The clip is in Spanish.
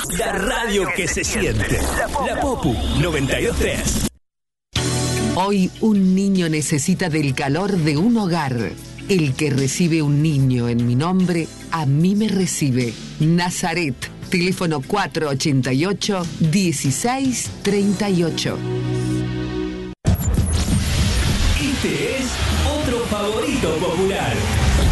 La radio que se siente. La Popu 92.3. Hoy un niño necesita del calor de un hogar. El que recibe un niño en mi nombre, a mí me recibe. Nazaret, teléfono 488-1638. Este es otro favorito popular.